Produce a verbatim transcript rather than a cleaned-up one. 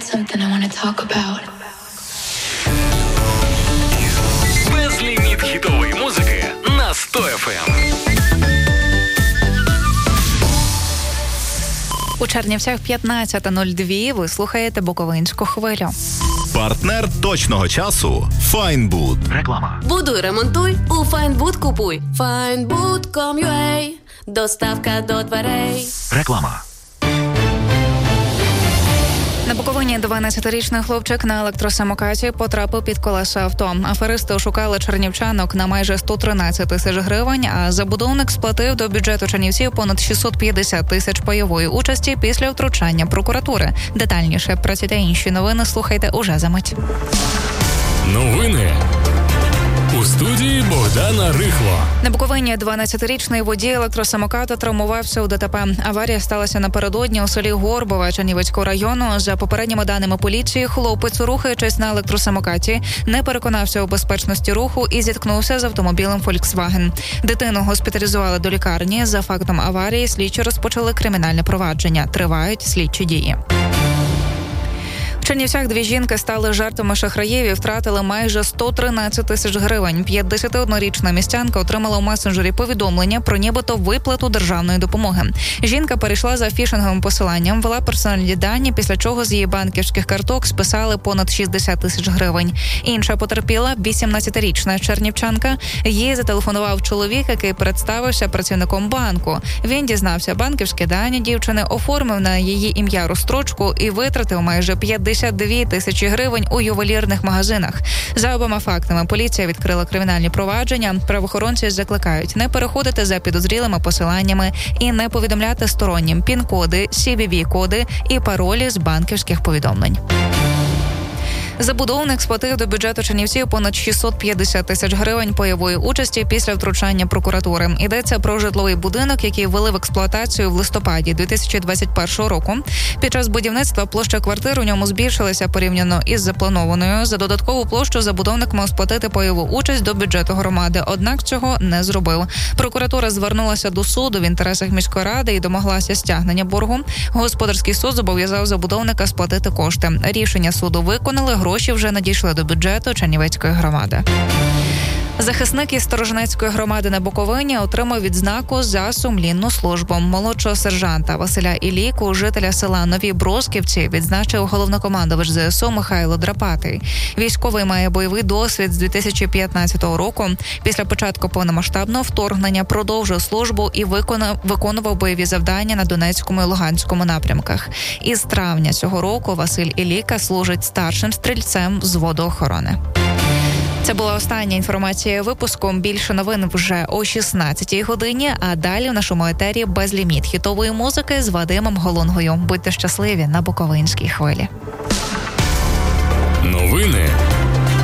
something I want to talk about. Безліміт хітової музики на сто еф ем. У Чернівцях п'ятнадцята нуль два ви слухаєте Буковинську хвилю. Партнер точного часу – Файнбуд. Реклама. Будуй, ремонтуй, у Файнбуд купуй. Файнбуд точка ком точка ю а. Доставка до дверей. Реклама. На Буковині дванадцятирічний хлопчик на електросамокаті потрапив під колеса авто. Аферисти ошукали чернівчанок на майже сто тринадцять тисяч гривень, а забудовник сплатив до бюджету Чернівців понад шістсот п'ятдесят тисяч пайової участі після втручання прокуратури. Детальніше про ці та інші новини слухайте уже за мить. Новини у студії Богдана Рихло. На Буковині дванадцятирічний водій електросамоката травмувався у ДТП. Аварія сталася напередодні у селі Горбове Чернівецького району. За попередніми даними поліції, хлопець, рухаючись на електросамокаті, не переконався у безпечності руху і зіткнувся з автомобілем Volkswagen. Дитину госпіталізували до лікарні. За фактом аварії слідчі розпочали кримінальне провадження. Тривають слідчі дії. В Чернівцях дві жінки стали жертвами шахраїв і втратили майже сто тринадцять тисяч гривень. п'ятдесятиоднорічна містянка отримала у месенджері повідомлення про нібито виплату державної допомоги. Жінка перейшла за фішинговим посиланням, ввела персональні дані, після чого з її банківських карток списали понад шістдесят тисяч гривень. Інша потерпіла – вісімнадцятирічна чернівчанка. Їй зателефонував чоловік, який представився працівником банку. Він дізнався банківські дані дівчини, оформив на її ім'я розстрочку і витратив майже п'ятдесят дві тисячі гривень у ювелірних магазинах. За обома фактами поліція відкрила кримінальні провадження. Правоохоронці закликають не переходити за підозрілими посиланнями і не повідомляти стороннім пін-коди, сі ві ві-коди і паролі з банківських повідомлень. Забудовник сплатив до бюджету Чернівців понад шістсот п'ятдесят тисяч гривень пайової участі після втручання прокуратури. Йдеться про житловий будинок, який ввели в експлуатацію в листопаді дві тисячі двадцять першого року. Під час будівництва площа квартир у ньому збільшилася порівняно із запланованою. За додаткову площу забудовник мав сплатити пайову участь до бюджету громади, однак цього не зробив. Прокуратура звернулася до суду в інтересах міської ради і домоглася стягнення боргу. Господарський суд зобов'язав забудовника сплатити кошти. Рішення суду виконали. Гроші вже надійшли до бюджету Чернівецької громади. Захисник із Сторожинецької громади на Буковині отримав відзнаку за сумлінну службу. Молодшого сержанта Василя Ілійку, жителя села Нові Бросківці, відзначив головнокомандувач зе ес у Михайло Драпатий. Військовий має бойовий досвід з дві тисячі п'ятнадцятого року. Після початку повномасштабного вторгнення продовжив службу і виконав, виконував бойові завдання на Донецькому і Луганському напрямках. Із травня цього року Василь Ілійка служить старшим стрільцем взводу охорони. Це була остання інформація випуску. Більше новин вже о шістнадцятій годині, а далі в нашому етері безліміт хітової музики з Вадимом Голунгою. Будьте щасливі на Буковинській хвилі. Новини